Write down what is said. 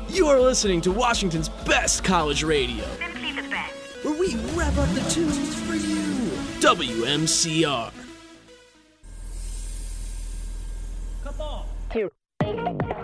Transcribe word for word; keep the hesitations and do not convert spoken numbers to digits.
You're listening to Washington's best college radio. Simply the best. Where we wrap up the tunes for you. W M C R. Come on. Two.